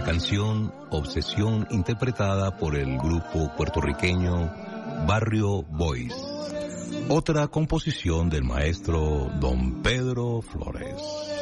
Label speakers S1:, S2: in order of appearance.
S1: canción Obsesión, interpretada por el grupo puertorriqueño Barrio Boys. Otra composición del maestro Don Pedro Flores.